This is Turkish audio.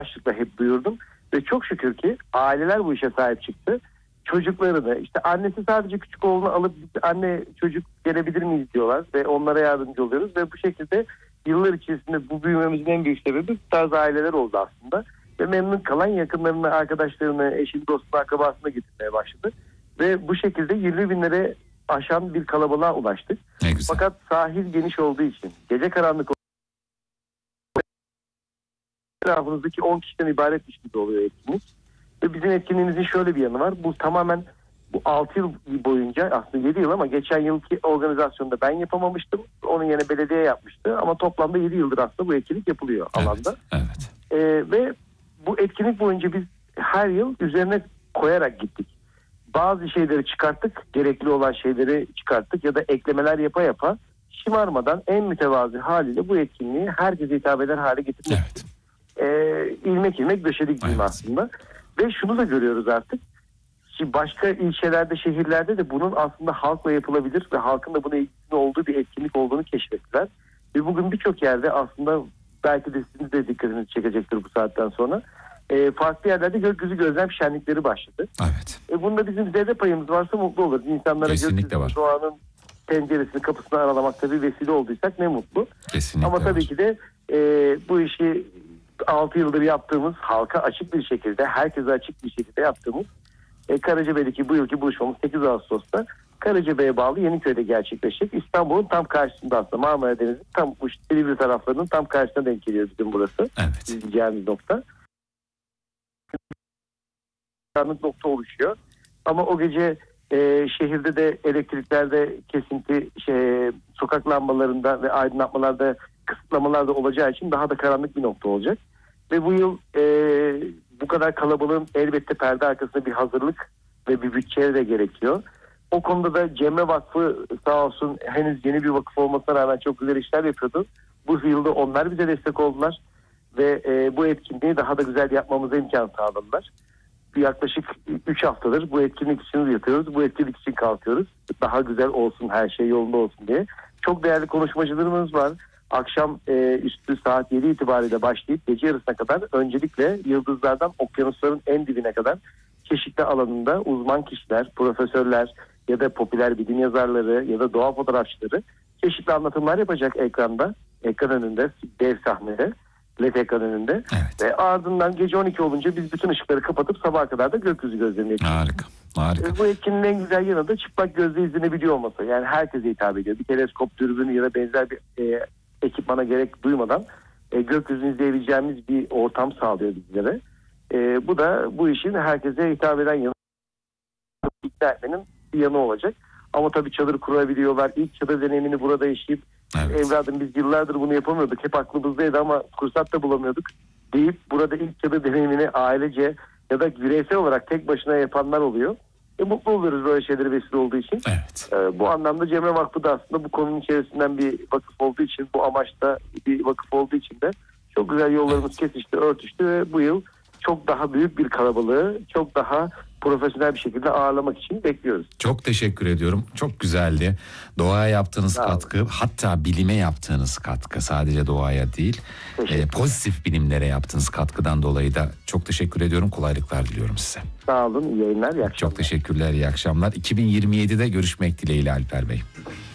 başlıkla hep duyurdum. Ve çok şükür ki aileler bu işe sahip çıktı. Çocuklarını, işte annesi sadece küçük oğlunu alıp anne çocuk gelebilir miyiz diyorlar ve onlara yardımcı oluyoruz ve bu şekilde yıllar içerisinde bu büyümemizin en büyük sebebi bu tarz aileler oldu aslında. Ve memnun kalan yakınlarını, arkadaşlarını, eşini, dostunu, akrabasını getirmeye başladı. Ve bu şekilde 20 binlere aşan bir kalabalığa ulaştık. Fakat sahil geniş olduğu için, gece karanlık etrafınızdaki 10 kişiden ibaretmiş gibi oluyor etkinlik. Ve bizim etkinliğimizin şöyle bir yanı var. Bu tamamen bu 6 yıl boyunca, aslında 7 yıl ama geçen yılki organizasyonda ben yapamamıştım. Onun yerine belediye yapmıştı. Ama toplamda 7 yıldır aslında bu etkinlik yapılıyor alanda. Evet. Ve bu etkinlik boyunca biz her yıl üzerine koyarak gittik. Bazı şeyleri çıkarttık, gerekli olan şeyleri çıkarttık ya da eklemeler yapa yapa şımarmadan en mütevazi haliyle bu etkinliği herkese hitap eder hale getirmek. Evet. İlmek ilmek döşedik diyeyim aslında. Ve şunu da görüyoruz artık. Şimdi başka ilçelerde, şehirlerde de bunun aslında halkla yapılabilir ve halkın da buna ilgisinin olduğu bir etkinlik olduğunu keşfettiler. Ve bugün birçok yerde aslında belki de sizin de dikkatinizi çekecektir bu saatten sonra. Farklı yerlerde gökyüzü gözlem şenlikleri başladı. Evet. Bunda bizim zerre payımız varsa mutlu oluruz. İnsanlara kesinlikle var. Doğanın penceresini, kapısını aralamakta bir vesile olduysak ne mutlu. Kesinlikle ama tabii var. ki de bu işi 6 yıldır yaptığımız, halka açık bir şekilde, herkese açık bir şekilde yaptığımız Karacabey'deki bu yılki buluşmamız 8 Ağustos'ta Karacabey'e bağlı Yeniköy'de gerçekleşecek. İstanbul'un tam karşısında aslında, Marmara Denizi'nin tam bu Silivri taraflarının tam karşısına denk geliyor bizim burası. Evet. Gideceğimiz nokta. Karanlık nokta oluşuyor. Ama o gece şehirde de elektriklerde kesinti, sokak lambalarında ve aydınlatmalarda kısıtlamalar da olacağı için daha da karanlık bir nokta olacak. Ve bu yıl bu kadar kalabalığın elbette perde arkasında bir hazırlık ve bir bütçe de gerekiyor. O konuda da Cemre Vakfı sağ olsun, henüz yeni bir vakıf olmasına rağmen çok güzel işler yapıyordu. Bu yılda onlar bize destek oldular ve bu etkinliği daha da güzel yapmamıza imkan sağladılar. Yaklaşık 3 haftadır bu etkinlik için yapıyoruz. Bu etkinlik için kalkıyoruz. Daha güzel olsun, her şey yolunda olsun diye. Çok değerli konuşmacılarımız var. Akşam üstü saat 7 itibariyle başlayıp gece yarısına kadar öncelikle yıldızlardan okyanusların en dibine kadar çeşitli alanında uzman kişiler, profesörler ya da popüler bilim yazarları ya da doğa fotoğrafçıları çeşitli anlatımlar yapacak ekranda, ekran önünde, dev sahnede, LED ekran önünde. Evet. Ve ardından gece 12 olunca biz bütün ışıkları kapatıp sabaha kadar da gökyüzü gözlemini yapıyoruz. Harika. Bu etkinliğin en güzel yanı da çıplak gözle izlenebiliyor olması. Yani herkese hitap ediyor. Bir teleskop, dürbünü ya da benzer bir ekipmana gerek duymadan gökyüzünü izleyebileceğimiz bir ortam sağlıyor bizlere. Bu da bu işin herkese hitap eden yanı, ikna etmenin bir yanı olacak. Ama tabii çadır kurabiliyorlar. İlk çadır deneyimini burada yaşayıp evladım biz yıllardır bunu yapamıyorduk, hep aklımızdaydı ama fırsat da bulamıyorduk deyip burada ilk çadır deneyimini ailece ya da bireysel olarak tek başına yapanlar oluyor. Mutlu oluyoruz böyle şeylere vesile olduğu için. Evet. Bu anlamda Cemre Vakfı da aslında bu konunun içerisinden bir vakıf olduğu için, bu amaçta bir vakıf olduğu için de çok güzel yollarımız kesişti, örtüştü ve bu yıl çok daha büyük bir kalabalığı, çok daha profesyonel bir şekilde ağırlamak için bekliyoruz. Çok teşekkür ediyorum. Çok güzeldi. Doğaya yaptığınız katkı, hatta bilime yaptığınız katkı, sadece doğaya değil, pozitif bilimlere yaptığınız katkıdan dolayı da çok teşekkür ediyorum. Kolaylıklar diliyorum size. Sağ olun, iyi yayınlar, iyi akşamlar. Çok teşekkürler, iyi akşamlar. 2027'de görüşmek dileğiyle Alper Bey.